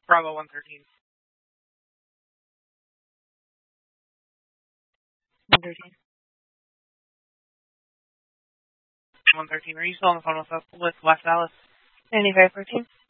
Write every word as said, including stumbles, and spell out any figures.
Bravo one thirteen. one thirteen. one thirteen. Are you still on the phone with us with West Dallas? ninety-five fourteen.